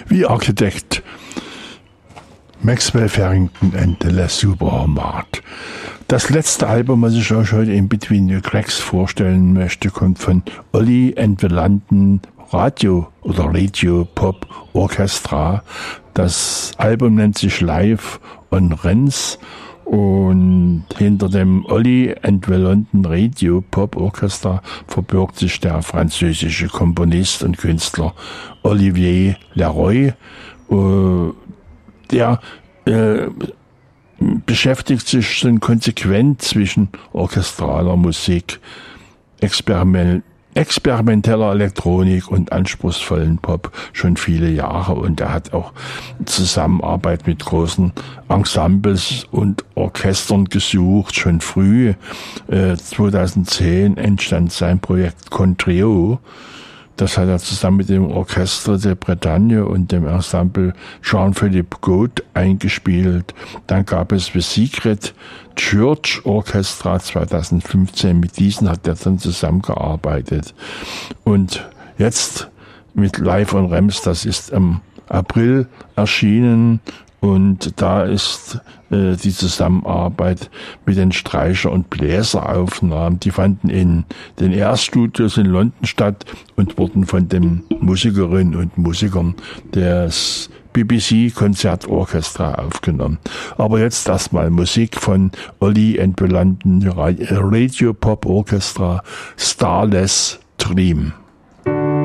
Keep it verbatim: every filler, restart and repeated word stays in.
wie Architect Maxwell Farrington and the Supermarkt. Das letzte Album, was ich euch heute in Between the Cracks vorstellen möchte, kommt von Olli and the London Radio oder Radio Pop Orchestra. Das Album nennt sich Live on Rennes und hinter dem Olli and the London Radio Pop Orchestra verbirgt sich der französische Komponist und Künstler Olivier Leroy. Der äh, beschäftigt sich schon konsequent zwischen orchestraler Musik, Experiment, experimenteller Elektronik und anspruchsvollen Pop schon viele Jahre, und er hat auch Zusammenarbeit mit großen Ensembles und Orchestern gesucht, schon früh. Äh, zweitausendzehn entstand sein Projekt Contrio. Das hat er zusammen mit dem Orchestre de Bretagne und dem Ensemble Jean-Philippe Gaut eingespielt. Dann gab es The Secret Church Orchestra zweitausendfünfzehn. Mit diesen hat er dann zusammengearbeitet. Und jetzt mit Live on Rennes, das ist im April erschienen. Und da ist äh, die Zusammenarbeit mit den Streicher- und Bläseraufnahmen. Die fanden in den Erststudios in London statt und wurden von den Musikerinnen und Musikern des B B C-Konzertorchestra aufgenommen. Aber jetzt erstmal Musik von Olli and the London Radio Pop Orchestra, Starless Dream.